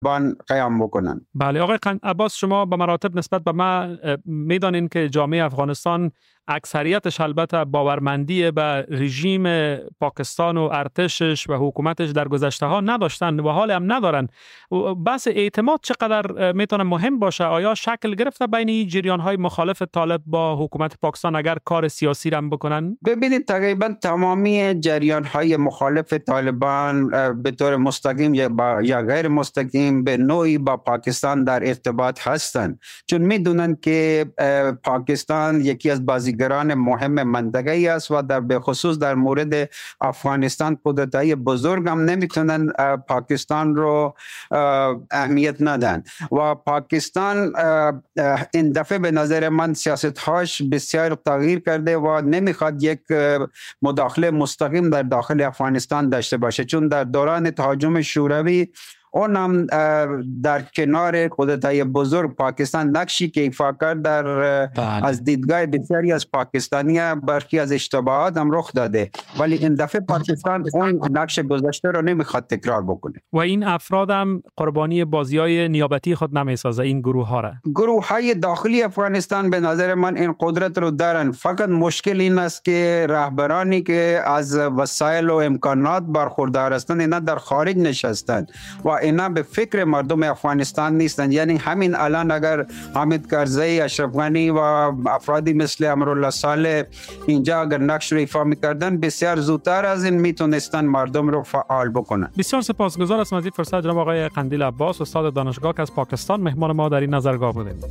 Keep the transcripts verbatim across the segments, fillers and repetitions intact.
بان قیام بکنن. بله آقای عباس، شما به مراتب نسبت به ما میدانین که جامعه افغانستان اکثریتش البته باورمندی به رژیم پاکستان و ارتشش و حکومتش در گذشته ها نداشتن و حال هم ندارن. بس اعتماد چقدر میتونه مهم باشه؟ آیا شکل گرفته بین جریان های مخالف طالب با حکومت پاکستان اگر کار سیاسی را بکنن؟ ببینید تقریبا تمامی جریان های مخالف طالبان به طور مستقیم یا, با یا غیر مستقیم به نوعی با پاکستان در ارتباط هستند، چون میدونن که پاکستان یکی از بازیگران مهم منطقه‌ای است و در به خصوص در مورد افغانستان قدرت‌های بزرگ هم نمیتونن پاکستان رو اهمیت ندن و پاکستان این دفعه به نظر من سیاست‌هاش بسیار تغییر کرده و نمیخواد یک مداخله مستقیم در داخل افغانستان داشته باشه، چون در دوران تهاجم شوروی اون هم در کنار قدرت‌های بزرگ پاکستان نقشی که ایفا کرد در از دیدگاه بسیاری از پاکستانی‌ها برخی از اشتباهات هم رخ داده، ولی این دفعه پاکستان اون نقش گذشته رو نمیخواد تکرار بکنه و این افراد هم قربانی بازی‌های نیابتی خود نمیسازه. این گروه ها را گروه‌های داخلی افغانستان به نظر من این قدرت رو دارن، فقط مشکل این است که رهبرانی که از وسایل و امکانات برخوردار هستند اینا در خارج نشستند و اینا به فکر مردم افغانستان نیستند. یعنی همین الان اگر حامد کرزی، اشرف غنی و افرادی مثل امرالله صالح اینجا اگر نقش رو ایفا می‌کردن بسیار زودتر از این میتونستن مردم رو فعال بکنن. بسیار سپاسگزار از این فرصت جناب آقای قندیل عباس، استاد دانشگاه که از پاکستان مهمان ما در این نظرگاه بودید.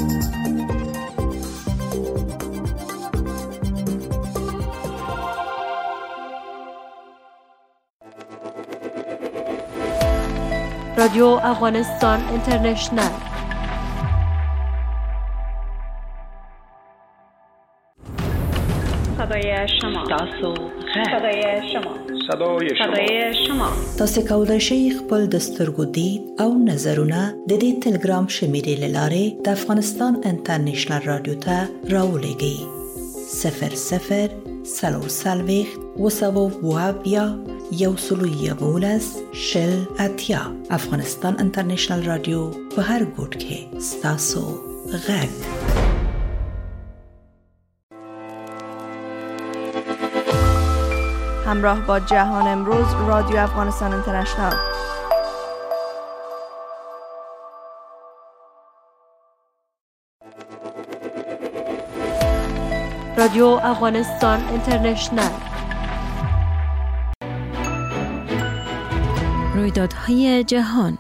رادیو افغانستان اینترنشنل. صدای شما. تاسو صدای شما. صدای شما. صدای شما. تاسو کولای شئ خپل د سترګو دید او نظرونه د دې ټلګرام شمیرې لاره د افغانستان انټرنیشنل رادیو ته راولېږئ. صفر صفر سلور سلويخت وسوو وابیا یو سلو یولس شل اتیا. افغانستان انټرنیشنل رادیو په هر ګوټ کې ستاسو غږ. همراه با جهان امروز رادیو افغانستان اینترنشنال. رادیو افغانستان اینترنشنل. رویدادهای جهان.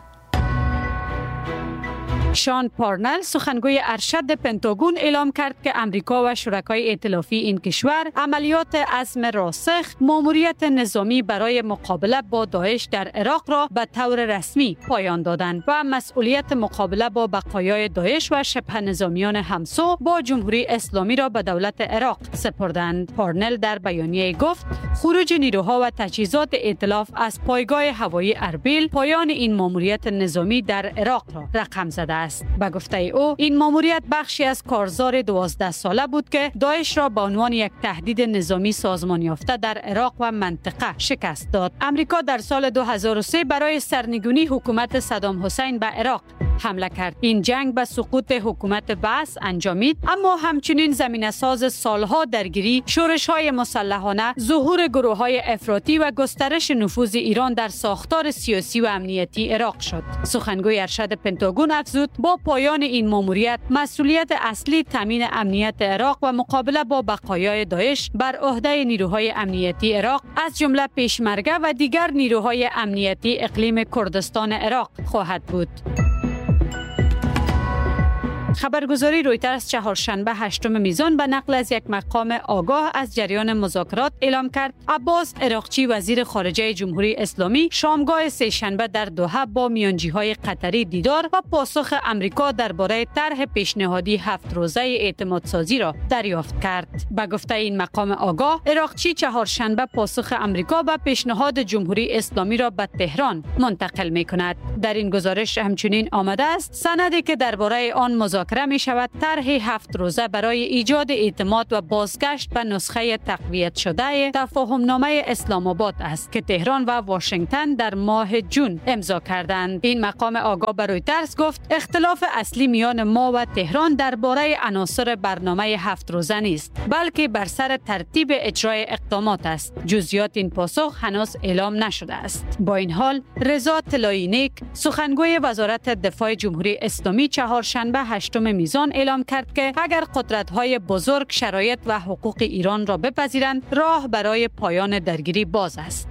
شان پارنل سخنگوی ارشد پنتاگون اعلام کرد که امریکا و شرکای ائتلافی این کشور عملیات عزم راسخ ماموریت نظامی برای مقابله با داعش در عراق را به طور رسمی پایان دادند و مسئولیت مقابله با بقایای داعش و شبه نظامیان همسو با جمهوری اسلامی را به دولت عراق سپردند. پارنل در بیانیه گفت خروج نیروها و تجهیزات ائتلاف از پایگاه هوایی اربیل پایان این ماموریت نظامی در عراق را رقم زده است. به گفته او این ماموریت بخشی از کارزار دوازده ساله بود که داعش را به عنوان یک تهدید نظامی سازمان یافته در عراق و منطقه شکست داد. امریکا در سال دو هزار و سه برای سرنگونی حکومت صدام حسین به عراق حمله کرد. این جنگ به سقوط حکومت بعث انجامید، اما همچنین زمینه ساز سالها درگیری، شورش‌های مسلحانه، ظهور گروه‌های افراطی و گسترش نفوذ ایران در ساختار سیاسی و امنیتی عراق شد. سخنگوی ارشد پنتاگون افزود با پایان این ماموریت مسئولیت اصلی تامین امنیت عراق و مقابله با بقایای داعش بر عهده نیروهای امنیتی عراق از جمله پیشمرگه و دیگر نیروهای امنیتی اقلیم کردستان عراق خواهد بود. خبرگزاری رویترز چهارشنبه هشتم میزان به نقل از یک مقام آگاه از جریان مذاکرات اعلام کرد عباس عراقچی وزیر خارجه جمهوری اسلامی شامگاه سه‌شنبه در دوحه با میانجی‌های قطری دیدار و پاسخ امریکا درباره طرح پیشنهادی هفت روزه اعتمادسازی را دریافت کرد. به گفته این مقام آگاه، عراقچی چهارشنبه پاسخ امریکا به پیشنهاد جمهوری اسلامی را به تهران منتقل می‌کند. در این گزارش همچنین آمده است سندی که درباره آن مذاکرات مذاکره می شود طرح هفت روزه برای ایجاد اعتماد و بازگشت به نسخه تقویت شده تفاهمنامه اسلام آباد است که تهران و واشنگتن در ماه جون امضا کردند. این مقام آگاه به رویترز گفت اختلاف اصلی میان ما و تهران درباره عناصر برنامه هفت روزه نیست، بلکه بر سر ترتیب اجرای اقدامات است. جزئیات این پاسخ هنوز اعلام نشده است. با این حال رضا طلایی نیک سخنگوی وزارت دفاع جمهوری اسلامی چهارشنبه هشتم میزان اعلام کرد که اگر قدرت‌های بزرگ شرایط و حقوق ایران را بپذیرند، راه برای پایان درگیری باز است.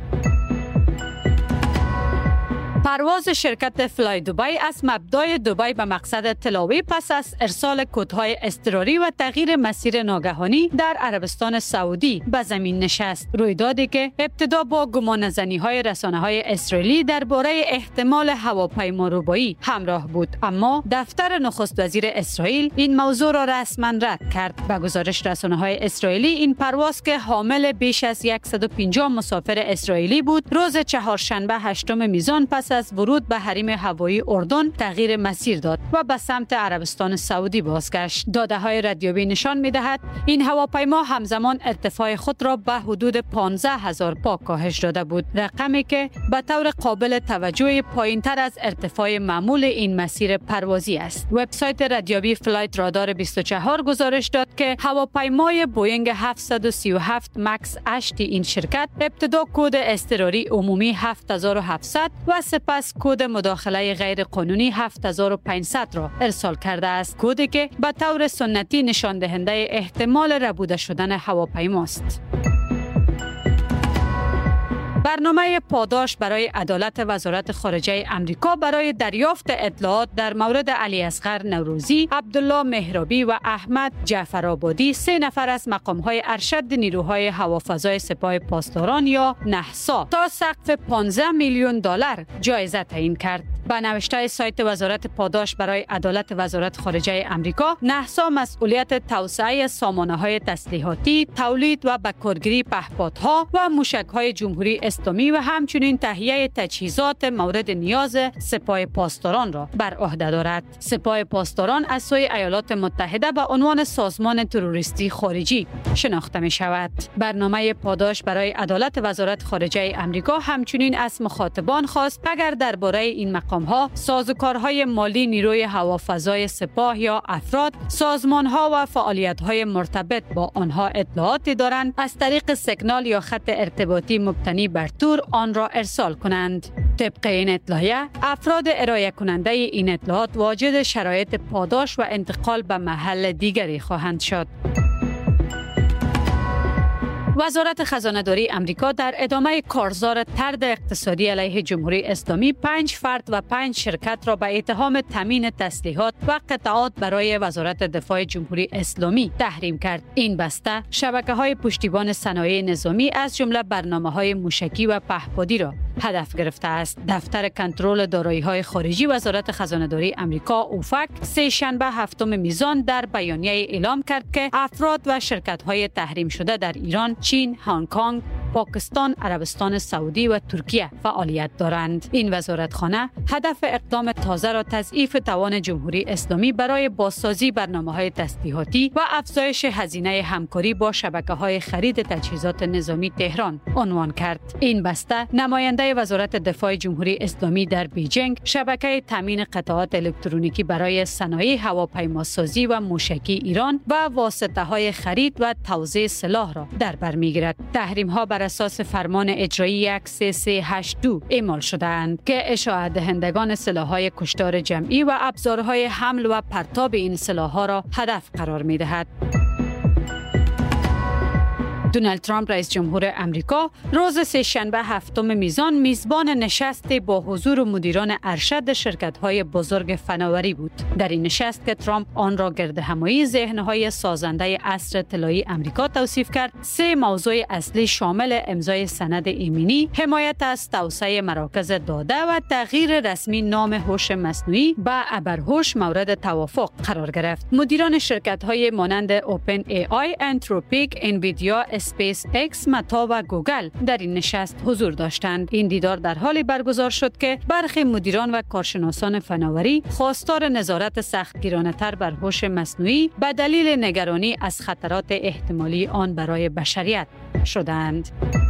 پرواز شرکت فلای دبی از مبدای دبی به مقصد تلاوی پس از ارسال کدهای اضطراری و تغییر مسیر ناگهانی در عربستان سعودی به زمین نشست. رویدادی که ابتدا با گمانه‌زنی‌های رسانه‌های اسرائیلی درباره احتمال هواپیما روبایی همراه بود، اما دفتر نخست وزیر اسرائیل این موضوع را رسما رد کرد. به گزارش رسانه‌های اسرائیلی این پرواز که حامل بیش از صد و پنجاه مسافر اسرائیلی بود، روز چهارشنبه هشتم میزان پس از ورود به حریم هوایی اردن تغییر مسیر داد و به سمت عربستان سعودی بازگشت. داده‌های ردیابی نشان می‌دهد این هواپیما همزمان ارتفاع خود را به حدود پانزده هزار پا کاهش داده بود، رقمی که به طور قابل توجه پایین‌تر از ارتفاع معمول این مسیر پروازی است. وبسایت ردیابی فلایت رادار بیست و چهار گزارش داد که هواپیمای بوینگ هفتصد و سی و هفت مکس هشت این شرکت ابتدا کد اضطراری عمومی هفت هزار و هفتصد و سپس کد مداخله غیر قانونی هفت هزار و پانصد را ارسال کرده است، کدی که به طور سنتی نشان دهنده احتمال ربوده شدن هواپیماست. برنامه پاداش برای عدالت وزارت خارجه امریکا برای دریافت اطلاعات در مورد علی اصغر نوروزی، عبدالله مهرابی و احمد جعفرآبادی، سه نفر از مقام‌های ارشد نیروهای هوافضای سپاه پاسداران یا نحسا، تا سقف پانزده میلیون دلار جایزه تعیین کرد. با نوشته سایت وزارت پاداش برای عدالت وزارت خارجه امریکا، نحسا مسئولیت توسعه سامانه‌های تسلیحاتی، تولید و بکارگیری پهپادها و موشک‌های جمهوری اسلامی و همچنین تهیه تجهیزات مورد نیاز سپاه پاسداران را بر عهده دارد. سپاه پاسداران از سوی ایالات متحده به عنوان سازمان تروریستی خارجی شناخته می شود. برنامه پاداش برای عدالت وزارت خارجه امریکا همچنین از مخاطبان خواست اگر درباره این مقام ها، سازوکارهای مالی نیروی هوافضای سپاه یا افراد، سازمان ها و فعالیت های مرتبط با آنها اطلاعاتی دارند، از طریق سیگنال یا خط ارتباطی مبتنی بر تور آن را ارسال کنند. طبق این اطلاعیه، افراد ارائه کننده این اطلاعات واجد شرایط پاداش و انتقال به محل دیگری خواهند شد. وزارت خزانه‌داری امریکا در ادامه کارزار طرد اقتصادی علیه جمهوری اسلامی پنج فرد و پنج شرکت را به اتهام تامین تسلیحات و قطعات برای وزارت دفاع جمهوری اسلامی تحریم کرد. این بسته شبکه‌های پشتیبان صنایع نظامی از جمله برنامه‌های موشکی و پهپادی را هدف گرفته است. دفتر کنترل دارایی‌های خارجی وزارت خزانه‌داری امریکا اوفک سه شنبه هفتم میزان در بیانیه اعلام کرد که افراد و شرکت‌های تحریم شده در ایران، چین، هنگ کنگ، پاکستان، عربستان سعودی و ترکیه فعالیت دارند. این وزارتخانه هدف اقدام تازه را تضعیف توان جمهوری اسلامی برای بازسازی برنامه‌های تسلیحاتی و افزایش هزینه همکاری با شبکه‌های خرید تجهیزات نظامی تهران عنوان کرد. این بسته نماینده وزارت دفاع جمهوری اسلامی در بیجینگ شبکه تامین قطعات الکترونیکی برای صنایع هواپیماسازی و موشکی ایران و واسطه‌های خرید و توزیع سلاح را در بر می‌گیرد. تحریم‌ها بر اساس فرمان اجرایی سه سه هشت دو اعمال شده‌اند که اشاعه دهندگان سلاح‌های کشتار جمعی و ابزارهای حمل و پرتاب این سلاح‌ها را هدف قرار می‌دهد. دونالد ترامپ رئیس جمهور امریکا روز سه‌شنبه هفتم میزان میزبان نشست با حضور مدیران ارشد شرکت‌های بزرگ فناوری بود. در این نشست که ترامپ آن را گردهمایی ذهن‌های سازنده عصر طلایی امریکا توصیف کرد، سه موضوع اصلی شامل امضای سند ایمنی، حمایت از توسعه مراکز داده و تغییر رسمی نام هوش مصنوعی به ابرهوش مورد توافق قرار گرفت. مدیران شرکت‌های مانند اوپن ای آی، انتروپیک، انویدیا، اسپیس اکس، متا و گوگل در این نشست حضور داشتند. این دیدار در حالی برگزار شد که برخی مدیران و کارشناسان فناوری خواستار نظارت سختگیرانه‌تر بر هوش مصنوعی به دلیل نگرانی از خطرات احتمالی آن برای بشریت شدند.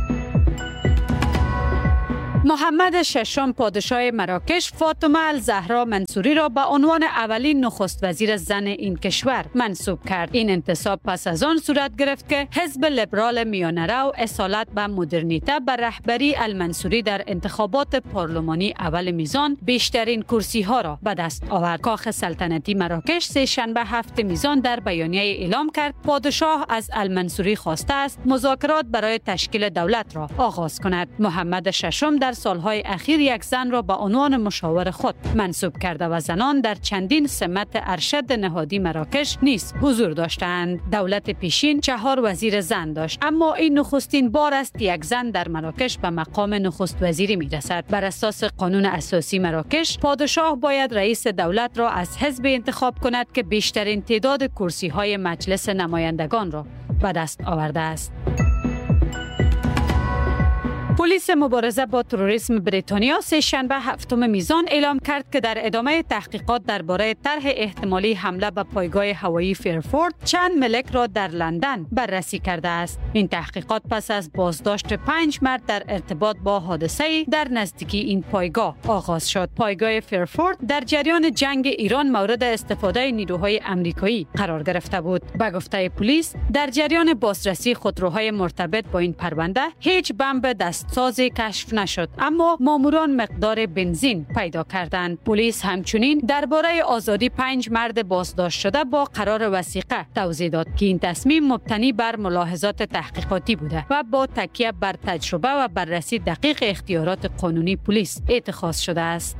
محمد ششم پادشاه مراکش فاطمه الزهرا منصوری را به عنوان اولین نخست وزیر زن این کشور منصوب کرد. این انتصاب پس از آن صورت گرفت که حزب لیبرال میانه‌رو اصالت و مدرنیته به رهبری المنصوری در انتخابات پارلمانی اول میزان بیشترین کرسی ها را به دست آورد. کاخ سلطنتی مراکش سه شنبه هفت میزان در بیانیه اعلام کرد پادشاه از المنصوری خواسته است مذاکرات برای تشکیل دولت را آغاز کند. محمد ششم در سالهای اخیر یک زن را به عنوان مشاور خود منصوب کرده و زنان در چندین سمت ارشد نهادی مراکش نیز حضور داشتند. دولت پیشین چهار وزیر زن داشت، اما این نخستین بار است یک زن در مراکش به مقام نخست وزیری می رسد. بر اساس قانون اساسی مراکش، پادشاه باید رئیس دولت را از حزب انتخاب کند که بیشترین تعداد کرسی های مجلس نمایندگان را به دست آورده است. پلیس مبارزه با تروریسم بریتانیا سه شنبه هفتم میزان اعلام کرد که در ادامه تحقیقات درباره طرح احتمالی حمله به پایگاه هوایی فیرفورد چند ملک را در لندن بررسی کرده است. این تحقیقات پس از بازداشت پنج مرد در ارتباط با حادثه در نزدیکی این پایگاه آغاز شد. پایگاه فیرفورد در جریان جنگ ایران مورد استفاده نیروهای آمریکایی قرار گرفته بود. به گفته پلیس در جریان بازرسی خودروهای مرتبط با این پرونده هیچ بمب دست سازی کشف نشد، اما ماموران مقدار بنزین پیدا کردند. پلیس همچنین درباره آزادی پنج مرد بازداشت شده با قرار وثیقه توضیح داد که این تصمیم مبتنی بر ملاحظات تحقیقاتی بوده و با تکیه بر تجربه و بررسی دقیق اختیارات قانونی پلیس اتخاذ شده است.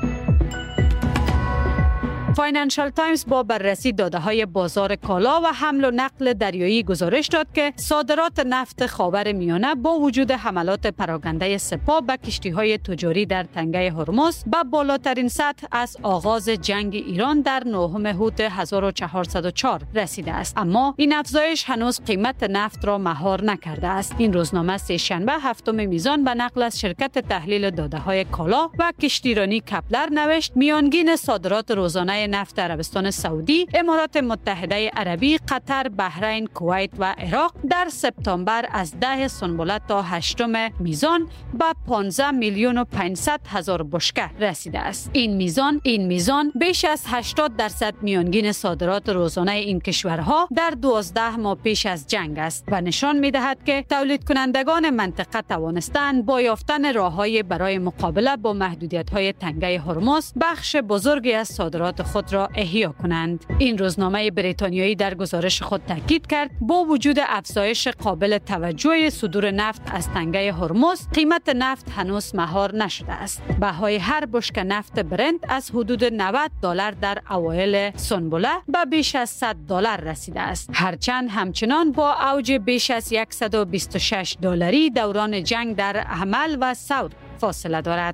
فاینانشال تایمز با بررسی داده‌های بازار کالا و حمل و نقل دریایی گزارش داد که صادرات نفت خاورمیانه با وجود حملات پراکنده سپاه به کشتی‌های تجاری در تنگه هرمز به بالاترین سطح از آغاز جنگ ایران در نهم هوت هزار و چهارصد و چهار رسیده است، اما این افزایش هنوز قیمت نفت را مهار نکرده است. این روزنامه سه شنبه هفتم میزان به نقل از شرکت تحلیل داده‌های کالا و کشتیرانی کپلر نوشت میانگین صادرات روزانه نفت عربستان سعودی، امارات متحده عربی، قطر، بحرین، کویت و عراق در سپتامبر از ده سنبله تا هشتم میزان به پانزده میلیون و پانصد هزار بشکه رسیده است. این میزان این میزان بیش از هشتاد درصد میانگین صادرات روزانه این کشورها در دوازده ماه پیش از جنگ است و نشان می‌دهد که تولید کنندگان منطقه توانستند با یافتن راه‌های برای مقابله با محدودیت‌های تنگه هرمز بخش بزرگی از صادرات خود را احیا کنند. این روزنامه بریتانیایی در گزارش خود تاکید کرد با وجود افزایش قابل توجه صدور نفت از تنگه هرمز، قیمت نفت هنوز مهار نشده است. بهای هر بشکه نفت برنت از حدود نود دلار در اوایل سنبله به بیش از صد دلار رسیده است، هرچند همچنان با اوج بیش از صد و بیست و شش دلاری دوران جنگ در عمل و ثور فاصله دارد.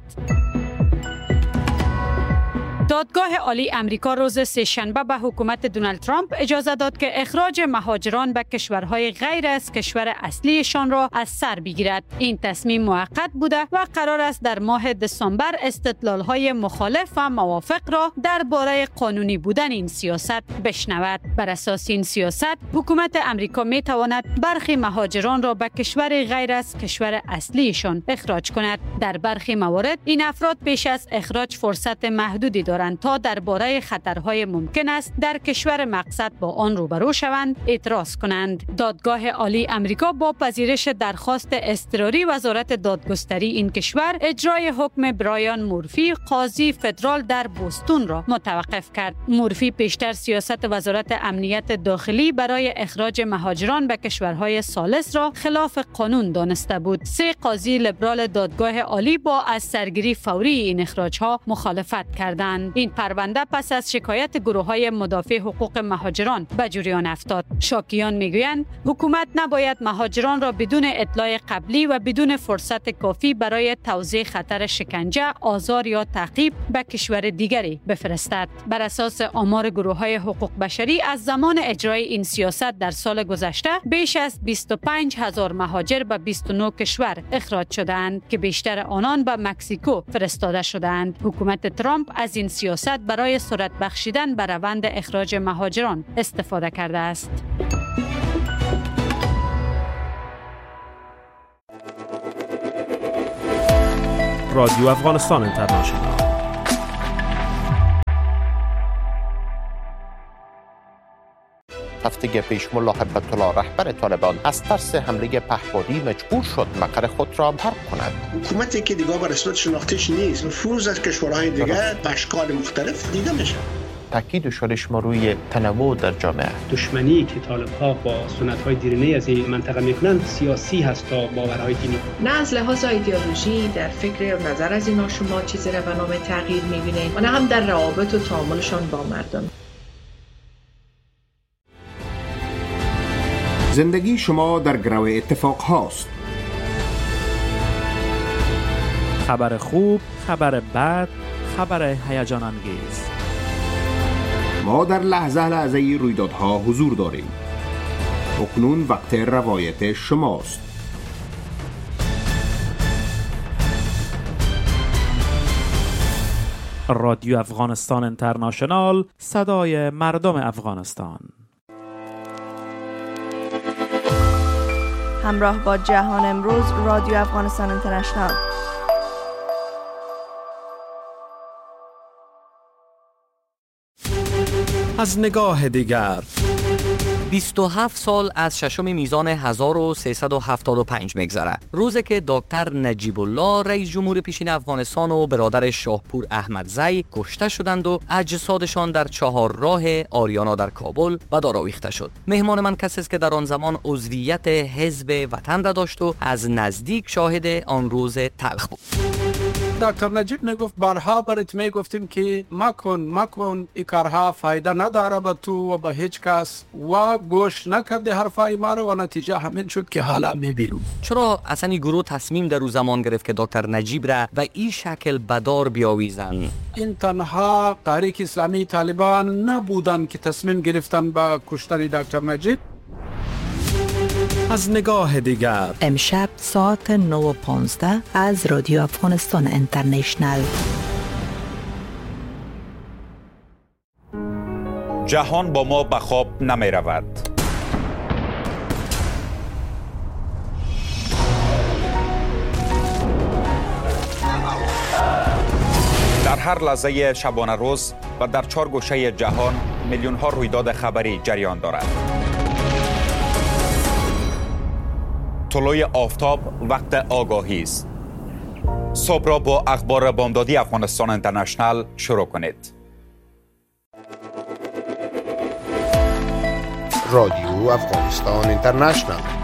دادگاه عالی امریکا روز سه‌شنبه به حکومت دونالد ترامپ اجازه داد که اخراج مهاجران به کشورهای غیر از کشور اصلیشان را از سر بگیرد. این تصمیم موقت بوده و قرار است در ماه دسامبر استدلال‌های مخالف و موافق را درباره قانونی بودن این سیاست بشنود. بر اساس این سیاست، حکومت امریکا می تواند برخی مهاجران را به کشور غیر از کشور اصلیشان اخراج کند. در برخی موارد این افراد پیش از اخراج فرصت محدودی دارند تا درباره خطرهای ممکن است در کشور مقصد با آن روبرو شوند اعتراض کنند. دادگاه عالی امریکا با پذیرش درخواست اضطراری وزارت دادگستری این کشور اجرای حکم برایان مورفی قاضی فدرال در بوستون را متوقف کرد. مورفی پیشتر سیاست وزارت امنیت داخلی برای اخراج مهاجران به کشورهای ثالث را خلاف قانون دانسته بود. سه قاضی لیبرال دادگاه عالی با از سرگیری فوری این اخراج‌ها مخالفت کردند. این پرونده پس از شکایت گروه‌های مدافع حقوق مهاجران به جریان افتاد. شاکیان میگویند حکومت نباید مهاجران را بدون اطلاع قبلی و بدون فرصت کافی برای توضیح خطر شکنجه، آزار یا تعقیب به کشور دیگری بفرستد. بر اساس آمار گروه‌های حقوق بشری از زمان اجرای این سیاست در سال گذشته بیش از بیست و پنج هزار مهاجر به بیست و نه کشور اخراج شدند که بیشتر آنان به مکزیکو فرستاده شدند. حکومت ترامپ از این سیاست برای سرعت بخشیدن به روند اخراج مهاجران استفاده کرده است. رادیو افغانستان اینترنشنال. هفته پیش ملا هیبت الله رهبر طالبان از ترس حمله پهپادی مجبور شد مقر خود را ترک کند. حکومتی که دیگه به رسمیت شناختیش نیست، نفوذ از کشورهای دیگه به اشکال مختلف دیده میشه. تاکید شدش ما روی تنوع در جامعه. دشمنی که طالب‌ها با سنت‌های دیرینه از این منطقه میکنن سیاسی هست تا باورهای دینی. نه از لحاظ ایدئولوژی در فکر و نظر از اینا شما چیزی را به نام تغییر می‌بینید و نه هم در روابط و تعاملشان با مردم. زندگی شما در گرو اتفاق هاست. خبر خوب، خبر بد، خبر هیجان انگیز. ما در لحظه لحظه رویدادها حضور داریم. اکنون وقت روایت شماست. رادیو افغانستان اینترنشنال، صدای مردم افغانستان. همراه با جهان امروز، رادیو افغانستان اینترنشنال. از نگاه دیگر، بیست و هفت سال از ششم میزان هزار و سیصد و هفتاد و پنج میگذره، روزی که دکتر نجیب الله رئیس جمهور پیشین افغانستان و برادر شاهپور احمدزی کشته شدند و اجسادشان در چهار راه آریانا در کابل به دار آویخته شد. مهمان من کسی است که در آن زمان عضویت حزب وطن را داشت و از نزدیک شاهد آن روز تلخ بود. دکتر نجیب نگفت بارها برات میگفتیم که مکن مکن این کارها فایده نداره به تو و به هیچ کس و گوش نکرده حرفای ما رو و نتیجه همین شد که حالا میبینیم. چرا اصلا این گروه تصمیم در او زمان گرفت که دکتر نجیب را و این شکل به دار بیاویزن؟ این تنها تحریک اسلامی طالبان نبودن که تصمیم گرفتن به کشتن دکتر نجیب. از نگاه دیگر، امشب ساعت نه و پانزده از رادیو افغانستان اینترنشنال. جهان با ما به خواب نمی رود. در هر لحظه شبانه روز و در چهار گوشه جهان میلیون ها رویداد خبری جریان دارد. طلوع آفتاب وقت آگاهی است. صبح را با اخبار بامدادی افغانستان اینترنشنال شروع کنید. رادیو افغانستان اینترنشنال